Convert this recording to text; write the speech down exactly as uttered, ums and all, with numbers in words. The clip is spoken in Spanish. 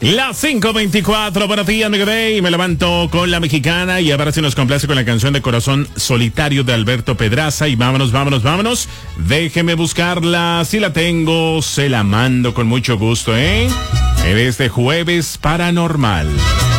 Las cinco veinticuatro, buenos días, mi y me levanto con la mexicana y ahora sí nos complace con la canción de Corazón Solitario de Alberto Pedraza y vámonos, vámonos, vámonos. Déjeme buscarla, si la tengo, se la mando con mucho gusto, ¿eh? En este jueves paranormal.